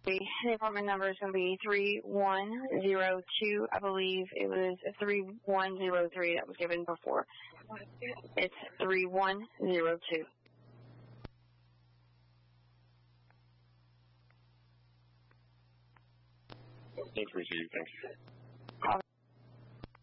The apartment number is going to be 3102. I believe it was 3103 that was given before. It's 3102. It's received. Thank you.